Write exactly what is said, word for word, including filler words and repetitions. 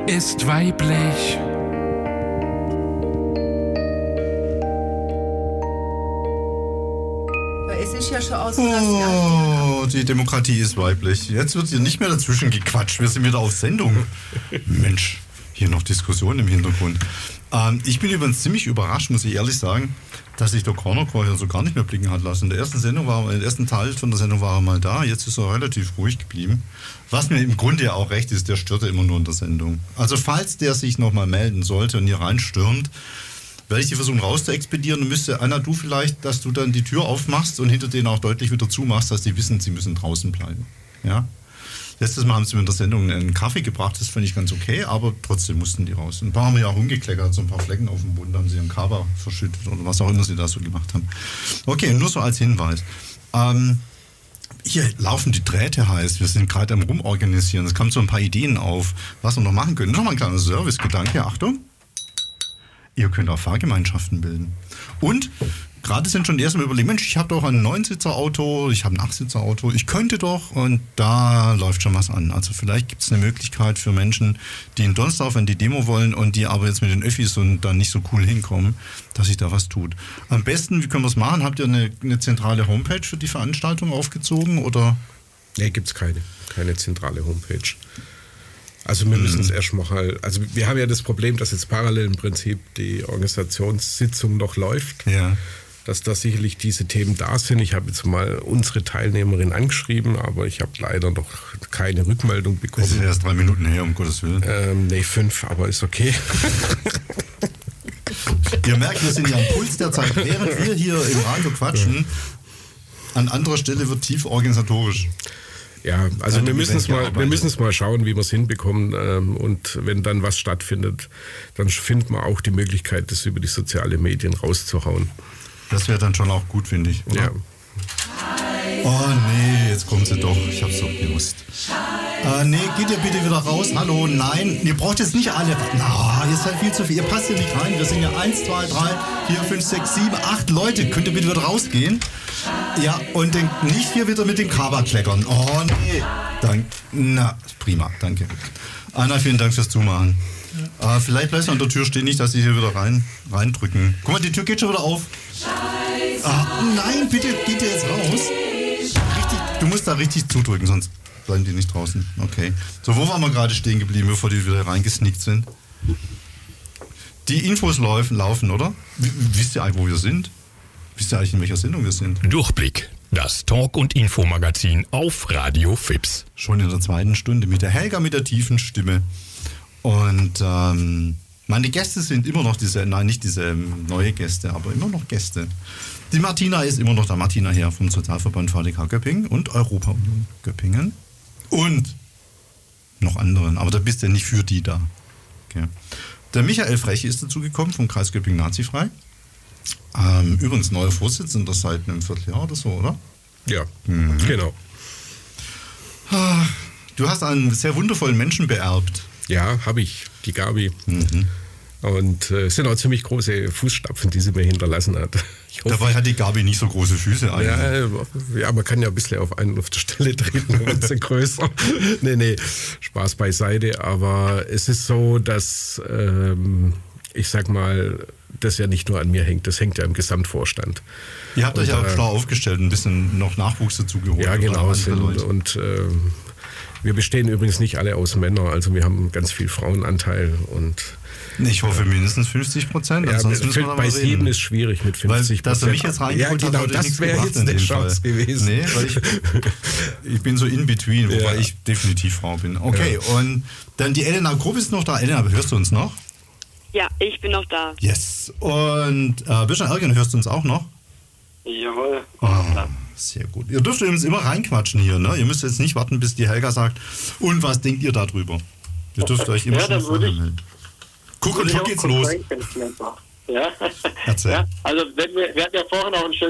ist weiblich. Es ist ja schon aus. Oh, die Demokratie ist weiblich. Jetzt wird hier nicht mehr dazwischen gequatscht. Wir sind wieder auf Sendung. Mensch, hier noch Diskussion im Hintergrund. Ähm, ich bin übrigens ziemlich überrascht, muss ich ehrlich sagen, dass sich der Corner Call hier so gar nicht mehr blicken hat lassen. In der ersten Sendung war, im ersten Teil von der Sendung war er mal da. Jetzt ist er relativ ruhig geblieben. Was mir im Grunde ja auch recht ist, der störte immer nur in der Sendung. Also falls der sich nochmal melden sollte und hier reinstürmt, werde ich die versuchen rauszuexpedieren und müsste, Anna, du vielleicht, dass du dann die Tür aufmachst und hinter denen auch deutlich wieder zumachst, dass die wissen, sie müssen draußen bleiben. Ja? Letztes Mal haben sie mir in der Sendung einen Kaffee gebracht, das fand ich ganz okay, aber trotzdem mussten die raus. Ein paar haben ja auch rumgekleckert, so ein paar Flecken auf dem Boden, da haben sie ihren Kaba verschüttet oder was auch immer sie da so gemacht haben. Okay, nur so als Hinweis. Ähm, hier laufen die Drähte heiß, wir sind gerade am Rumorganisieren, es kamen so ein paar Ideen auf, was wir noch machen können. Nochmal ein kleiner Service-Gedanke, Achtung. Ihr könnt auch Fahrgemeinschaften bilden. Und gerade sind schon die ersten überlegen, Mensch, ich habe doch ein Neunsitzer-Auto, ich habe ein Achtsitzer-Auto, ich könnte doch, und da läuft schon was an. Also vielleicht gibt es eine Möglichkeit für Menschen, die in Donsdorf an die Demo wollen und die aber jetzt mit den Öffis und dann nicht so cool hinkommen, dass sich da was tut. Am besten, wie können wir es machen? Habt ihr eine, eine zentrale Homepage für die Veranstaltung aufgezogen, oder? Nee, gibt es keine, keine zentrale Homepage. Also wir müssen es erst mal, also wir haben ja das Problem, dass jetzt parallel im Prinzip die Organisationssitzung noch läuft, ja. Dass da sicherlich diese Themen da sind. Ich habe jetzt mal unsere Teilnehmerin angeschrieben, aber ich habe leider noch keine Rückmeldung bekommen. Das ist erst drei Minuten her, um Gottes Willen. Ähm, nee, fünf, aber ist okay. Ihr merkt, wir sind ja am Puls der Zeit. Während wir hier im Radio quatschen, an anderer Stelle wird tief organisatorisch. Ja, also wir müssen es mal, wir müssen es mal schauen, wie wir es hinbekommen. Ähm, und wenn dann was stattfindet, dann findet man auch die Möglichkeit, das über die sozialen Medien rauszuhauen. Das wäre dann schon auch gut, finde ich, oder? Ja. Oh nee, jetzt kommt sie doch. Ich hab's doch gewusst. Äh, nee, geht ihr bitte wieder raus. Hallo, nein. Ihr braucht jetzt nicht alle. Na, ihr seid viel zu viel. Ihr passt hier nicht rein. Wir sind ja eins, zwei, drei, vier, fünf, sechs, sieben, acht Leute. Könnt ihr bitte wieder rausgehen? Ja, und den, nicht hier wieder mit dem Kaba kleckern. Oh nee. Dank, na, prima, danke. Anna, vielen Dank fürs Zumachen. Äh, vielleicht bleibst du an der Tür stehen, nicht, dass sie hier wieder rein, reindrücken. Guck mal, die Tür geht schon wieder auf. Ah, nein, bitte, geht ihr jetzt raus? Richtig, du musst da richtig zudrücken, sonst bleiben die nicht draußen. Okay. So, wo waren wir gerade stehen geblieben, bevor die wieder reingesneakt sind? Die Infos laufen, laufen, oder? W- wisst ihr eigentlich, wo wir sind? Wisst ihr eigentlich, in welcher Sendung wir sind? Durchblick, das Talk- und Infomagazin auf Radio Fips. Schon in der zweiten Stunde mit der Helga mit der tiefen Stimme. Und ähm, meine Gäste sind immer noch diese, nein, nicht diese neue Gäste, aber immer noch Gäste. Die Martina ist immer noch da, Martina Herr vom Sozialverband V D K Göppingen und Europa-Union Göppingen. Und noch anderen, aber da bist du ja nicht für die da. Okay. Der Michael Freche ist dazugekommen vom Kreis Göppingen Nazifrei. Ähm, übrigens neuer Vorsitzender seit einem Vierteljahr oder so, oder? Ja, Mhm. genau. Du hast einen sehr wundervollen Menschen beerbt. Ja, habe ich, die Gabi. Mhm. Und es äh, sind auch ziemlich große Fußstapfen, die sie mir hinterlassen hat. Ich hoffe, Dabei hat die Gabi nicht so große Füße eigentlich. ja, ja, man kann ja ein bisschen auf einen auf der Stelle treten, ein bisschen größer. Nee, nee, Spaß beiseite. Aber es ist so, dass, ähm, ich sag mal, das ja nicht nur an mir hängt, das hängt ja im Gesamtvorstand. Ihr habt euch ja Und, auch äh, schlau aufgestellt, ein bisschen noch Nachwuchs dazu geholt. Ja, oder genau. andere Sind, Leute. und äh, wir bestehen übrigens nicht alle aus Männern, also wir haben ganz viel Frauenanteil. Und Ich hoffe mindestens fünfzig Prozent. ja, Ansonsten müssen wir da bei mal sieben reden. ist schwierig mit fünfzig Prozent. Weil, dass er mich jetzt reingeholt Ja, hat, genau, hat euch das nichts wäre gebracht jetzt in eine dem Chance Fall. gewesen. Nee, weil ich, ich bin so in between, wobei Ja. ich definitiv Frau bin. Okay, Ja. und dann die Elena Grupp ist noch da. Elena, hörst du uns noch? Ja, ich bin noch da. Yes. Und äh, Birgit Ergen, hörst du uns auch noch? Jawohl. Oh, sehr gut. Ihr dürft übrigens immer reinquatschen hier, ne? Ihr müsst jetzt nicht warten, bis die Helga sagt, und was denkt ihr darüber? Ihr dürft euch immer Ja, schon dann würde vorher ich- melden. Guck, und Würde ich schon auch geht's kurz los. reingehen, vielleicht noch. Ja. Erzähl. Ja, also wenn wir, wir hatten ja vorhin auch ein schönes